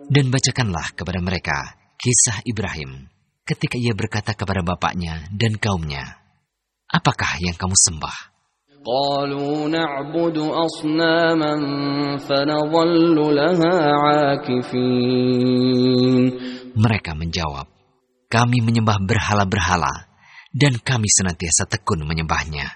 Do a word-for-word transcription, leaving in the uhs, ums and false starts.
Dan bacakanlah kepada mereka kisah Ibrahim ketika ia berkata kepada bapaknya dan kaumnya, "Apakah yang kamu sembah?" قالوا نعبد أصناما فنظل لها عاكفين. Mereka menjawab, "Kami menyembah berhala-berhala dan kami senantiasa tekun menyembahnya."